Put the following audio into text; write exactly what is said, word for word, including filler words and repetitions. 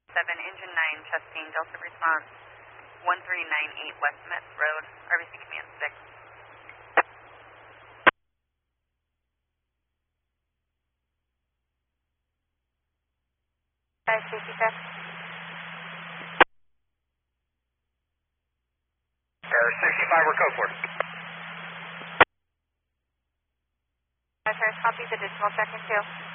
seven, engine nine, testing, Delta response, one three nine eight West Metz Road, R B C Command six. Guys, safety check. Air sixty-five, we're code for. Guys, copy the additional check-in too.